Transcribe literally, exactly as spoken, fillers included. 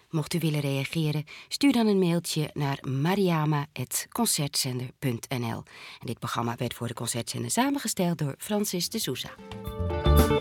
Mocht u willen reageren, stuur dan een mailtje naar mariama punt concertzender punt n l. En dit programma werd voor de Concertzender samengesteld door Francis de Sousa.